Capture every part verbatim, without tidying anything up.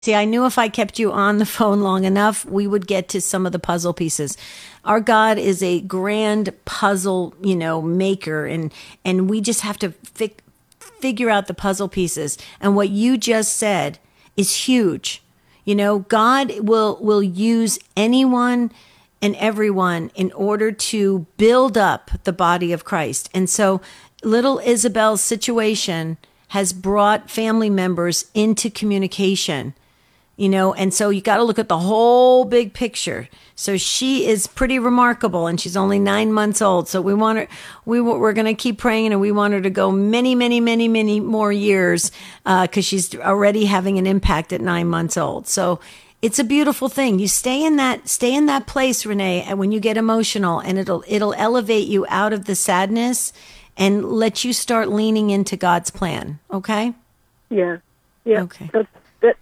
See, I knew if I kept you on the phone long enough, we would get to some of the puzzle pieces. Our God is a grand puzzle, you know, maker, and and we just have to fi- figure out the puzzle pieces. And what you just said is huge. You know, God will will use anyone and everyone in order to build up the body of Christ. And so little Isabel's situation has brought family members into communication. You know, and so you got to look at the whole big picture. So she is pretty remarkable, and she's only nine months old. So we want her, we we're going to keep praying, and we want her to go many, many, many, many more years because uh, she's already having an impact at nine months old. So it's a beautiful thing. You stay in that, stay in that place, Renee, and when you get emotional, and it'll it'll elevate you out of the sadness and let you start leaning into God's plan. Okay? Yeah. Yeah. Okay. That's, that,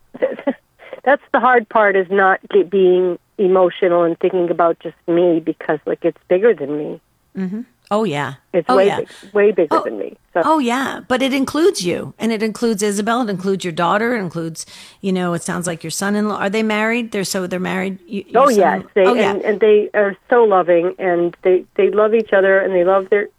that's the hard part, is not get, being emotional and thinking about just me, because like it's bigger than me. Mm-hmm. Oh yeah, it's oh, way yeah. big, way bigger oh, than me. So. Oh yeah, but it includes you, and it includes Isabel. It includes your daughter. It includes, you know, it sounds like your son-in-law. Are they married? They're so they're married. You, oh yes, they, oh yeah, and, and they are so loving, and they they love each other, and they love their,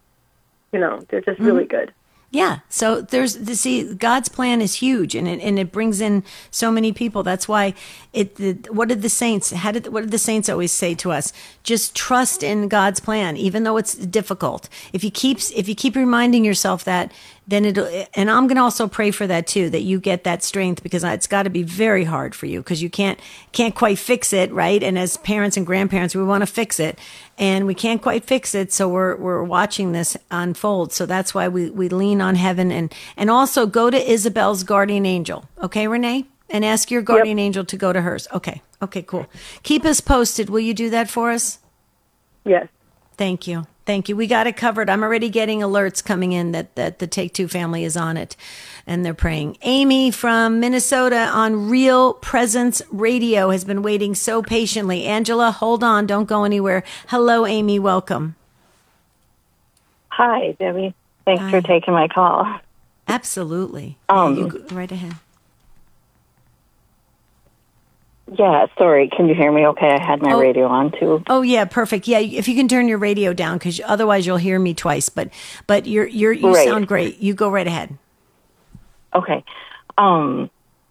you know, they're just mm-hmm. really good. Yeah. So there's, see, God's plan is huge, and it, and it brings in so many people. That's why it, the, what did the saints, how did, what did the saints always say to us? Just trust in God's plan, even though it's difficult. If you keep, if you keep reminding yourself that, then it'll, and I'm going to also pray for that too, that you get that strength, because it's got to be very hard for you, because you can't, can't quite fix it. Right. And as parents and grandparents, we want to fix it, and we can't quite fix it. So we're, we're watching this unfold. So that's why we, we lean on heaven, and, and also go to Isabel's guardian angel. Okay, Renee? And ask your guardian yep. angel to go to hers. Okay. Okay, cool. Keep us posted. Will you do that for us? Yes. Thank you. Thank you. We got it covered. I'm already getting alerts coming in that, that the Take Two family is on it, and they're praying. Amy from Minnesota on Real Presence Radio has been waiting so patiently. Angela, hold on. Don't go anywhere. Hello, Amy. Welcome. Hi, Debbie. Thanks Hi. for taking my call. Absolutely. Um, you go right ahead. Yeah, sorry. Can you hear me okay? I had my oh, radio on too. Oh yeah, perfect. Yeah, if you can turn your radio down, because otherwise you'll hear me twice. But but you're you're you right. sound great. You go right ahead. Okay. Um.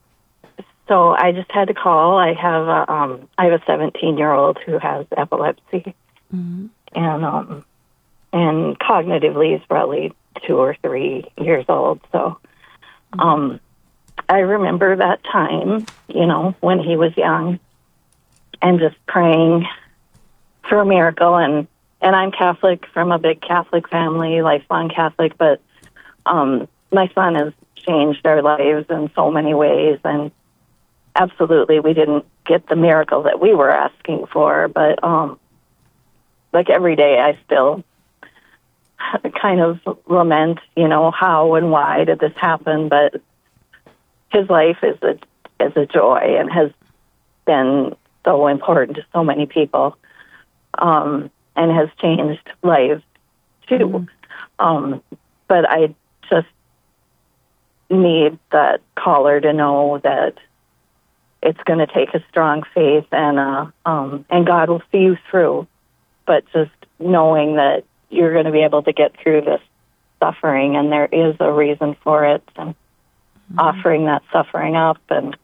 So I just had to call. I have a, um I have a seventeen year old who has epilepsy, mm-hmm. and um and cognitively is probably two or three years old. So, mm-hmm. um. I remember that time, you know, when he was young, and just praying for a miracle. And, and I'm Catholic, from a big Catholic family, lifelong Catholic, but um, my son has changed our lives in so many ways. And absolutely, we didn't get the miracle that we were asking for. But um, like every day, I still kind of lament, you know, how and why did this happen? But his life is a is a joy, and has been so important to so many people, um, and has changed lives too. Mm-hmm. Um, but I just need that caller to know that it's going to take a strong faith, and uh, um, and God will see you through. But just knowing that you're going to be able to get through this suffering, and there is a reason for it, and mm-hmm. offering that suffering up, and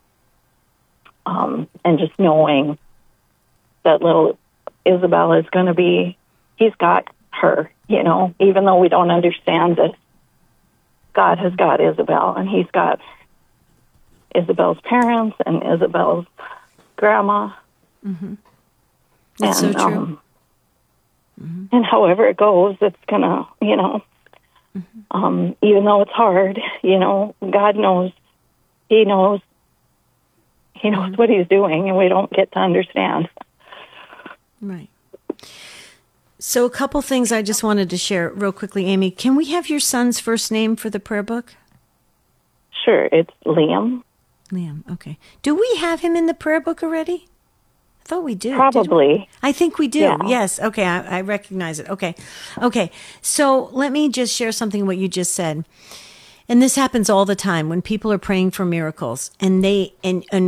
um, and just knowing that little Isabel is going to be, he's got her, you know, even though we don't understand it, God has got Isabel, and he's got Isabel's parents and Isabel's grandma. Mm-hmm. That's and, so true. Um, mm-hmm. And however it goes, it's going to, you know, mm-hmm. um, even though it's hard, you know, God knows, he knows, he knows mm-hmm. what he's doing, and we don't get to understand. Right. So a couple things I just wanted to share real quickly, Amy. Can we have your son's first name for the prayer book? Sure, it's Liam. Liam, okay. Do we have him in the prayer book already? I thought we did. Probably. Did we? I think we do. Yeah. Yes. Okay, I, I recognize it. Okay. Okay. So let me just share something what you just said. And this happens all the time when people are praying for miracles and they, and, and